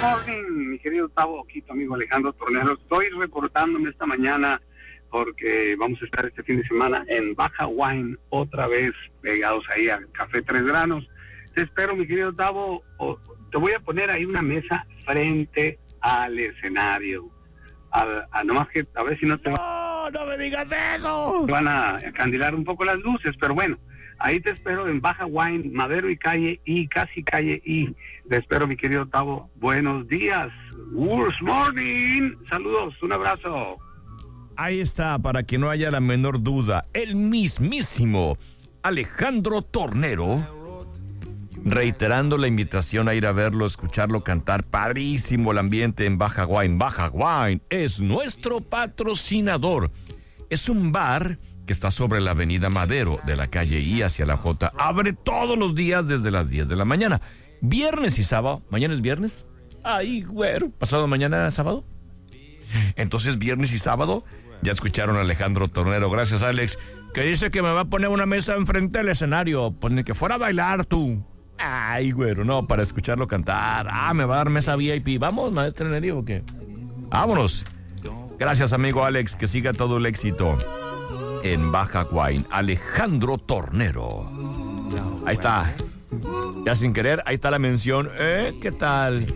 morning, mi querido Tavo, aquí tu amigo Alejandro Tornero. Estoy reportándome esta mañana porque vamos a estar este fin de semana en Baja Wine, otra vez pegados ahí al Café Tres Granos. Te espero, mi querido Tavo. Te voy a poner ahí una mesa frente al escenario. Nomás que a ver si no te ¡No me digas eso! van a candilar un poco las luces, pero bueno, ahí te espero en Baja Wine, Madero y Calle I, casi Calle I. Te espero, mi querido Tavo. Buenos días. Good morning. Saludos, un abrazo. Ahí está, para que no haya la menor duda, el mismísimo Alejandro Tornero, reiterando la invitación a ir a verlo, escucharlo cantar. Padrísimo el ambiente en Baja Wine. Baja Wine es nuestro patrocinador. Es un bar que está sobre la avenida Madero, de la calle I hacia la J. Abre todos los días desde las 10 de la mañana. Viernes y sábado. ¿Mañana es viernes? Ay, güero. ¿Pasado mañana sábado? Entonces, viernes y sábado. Ya escucharon a Alejandro Tornero. Gracias, Alex. Que dice que me va a poner una mesa enfrente del escenario. Pues ni que fuera a bailar tú. Ay, güero, no, para escucharlo cantar. Me va a dar mesa VIP. ¿Vamos, maestro Nerio, o qué? Vámonos. Gracias, amigo Alex. Que siga todo el éxito en Baja Wine. Alejandro Tornero. Ahí está. Ya sin querer, ahí está la mención. ¿Qué tal?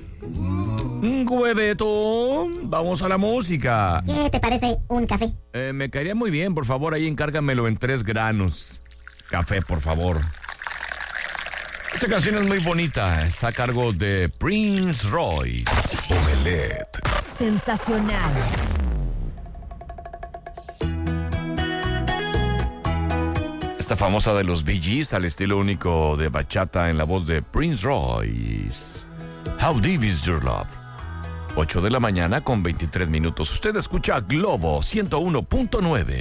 Hueveto, vamos a la música. ¿Qué te parece un café? Me caería muy bien, por favor, ahí encárgamelo en 3 granos. Café, por favor. Esta canción es muy bonita, es a cargo de Prince Royce. Omelette. Sensacional. Esta famosa de los Bee Gees al estilo único de bachata en la voz de Prince Royce. How Deep Is Your Love. 8 de la mañana con 23 minutos. Usted escucha Globo 101.9.